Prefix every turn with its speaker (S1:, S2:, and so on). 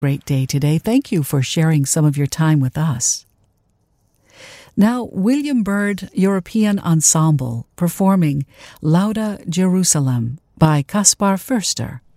S1: Great day today. Thank you for sharing some of your time with us. Now, William Byrd European Ensemble performing Lauda Jerusalem by Kaspar Förster.